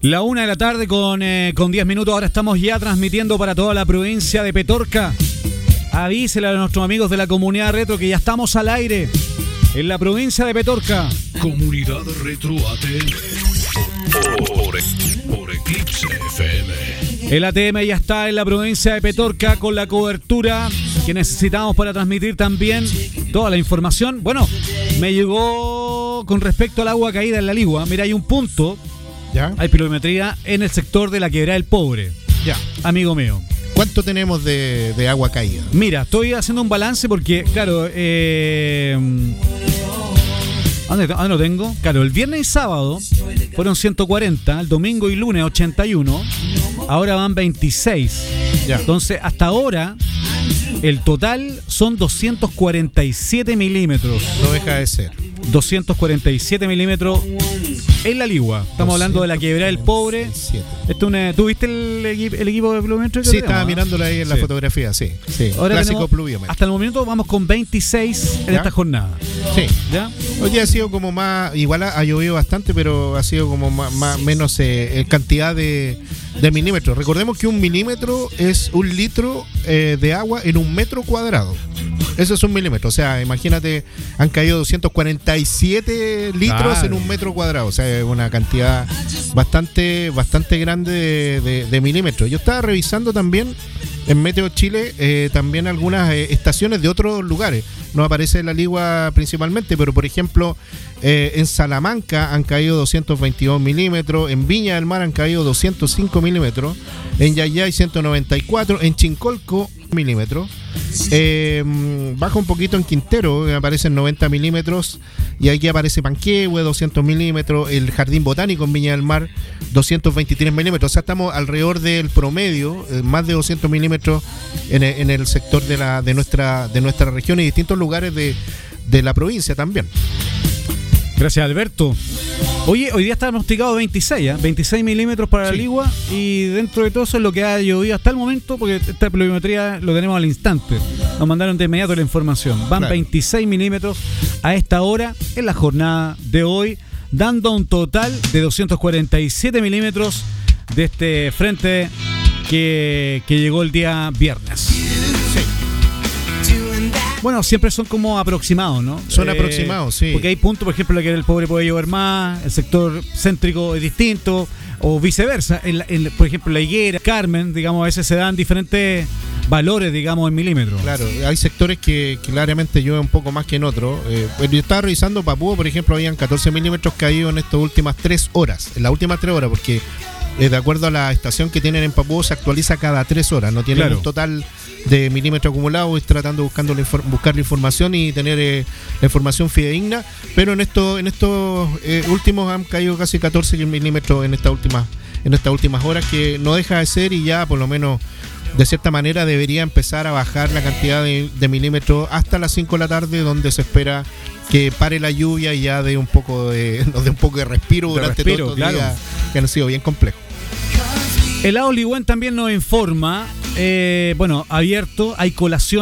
La 1 de la tarde con 10 minutos. Ahora estamos ya transmitiendo para toda la provincia de Petorca. Avísele a nuestros amigos de la comunidad retro que ya estamos al aire en la provincia de Petorca. Comunidad Retro ATM por Eclipse FM. El ATM ya está en la provincia de Petorca con la cobertura que necesitamos para transmitir también toda la información. Bueno, me llegó con respecto al agua caída en la Ligua. Mira, hay un punto. ¿Ya? Hay pluviometría en el sector de la Quebrada del Pobre. Ya. Amigo mío. ¿Cuánto tenemos de agua caída? Mira, estoy haciendo un balance porque, claro, ¿dónde lo tengo? Claro, el viernes y sábado fueron 140, el domingo y lunes 81, ahora van 26. Ya. Entonces, hasta ahora, el total son 247 milímetros. No deja de ser. 247 milímetros en la Ligua. Estamos hablando de la Quebrada del Pobre. ¿Tú viste el equipo de pluviometría? Sí, estaba mirándolo ahí en la fotografía, sí. Ahora clásico pluviómetro. Hasta el momento vamos con 26 en esta jornada. Sí. ¿Ya? Hoy día ha sido como más, igual ha llovido bastante, pero ha sido como menos cantidad de milímetros. Recordemos que 1 milímetro es 1 litro de agua en 1 metro cuadrado. Eso es 1 milímetro. O sea, imagínate, han caído 247 litros en 1 metro cuadrado. O sea, es una cantidad bastante grande de milímetros. Yo estaba revisando también en Meteo Chile también algunas estaciones de otros lugares. No aparece en la Ligua principalmente, pero por ejemplo en Salamanca han caído 222 milímetros, en Viña del Mar han caído 205 milímetros, en Yayay 194, en Chincolco milímetros, baja un poquito en Quintero, aparecen 90 milímetros, y aquí aparece Panquehue 200 milímetros, el Jardín Botánico en Viña del Mar 223 milímetros. O sea, estamos alrededor del promedio, más de 200 milímetros en el sector de nuestra región y distintos lugares de la provincia también. Gracias, Alberto. Oye, hoy día está pronosticado 26 milímetros para la Ligua, y dentro de todo eso es lo que ha llovido hasta el momento, porque esta pluviometría lo tenemos al instante. Nos mandaron de inmediato la información. Van 26 milímetros a esta hora en la jornada de hoy, dando un total de 247 milímetros de este frente que llegó el día viernes. Bueno, siempre son como aproximados, ¿no? Son aproximados, sí. Porque hay puntos, por ejemplo, en que el pobre puede llover más, el sector céntrico es distinto, o viceversa. Por ejemplo, la Higuera, Carmen, digamos, a veces se dan diferentes valores, digamos, en milímetros. Claro, hay sectores que claramente llueve un poco más que en otros. Yo estaba revisando Papúa, por ejemplo, habían 14 milímetros caídos en estas últimas 3 horas. En las últimas 3 horas, porque de acuerdo a la estación que tienen en Papúa, se actualiza cada 3 horas. No tienen un total de milímetros acumulados, tratando de buscar la información y tener la información fidedigna, pero en estos últimos han caído casi 14 milímetros en estas últimas horas, que no deja de ser, y ya por lo menos de cierta manera debería empezar a bajar la cantidad de milímetros hasta las 5 de la tarde, donde se espera que pare la lluvia y ya dé un poco de respiro durante todos estos días que han sido bien complejos. El Aoligüen también nos informa, abierto, hay colación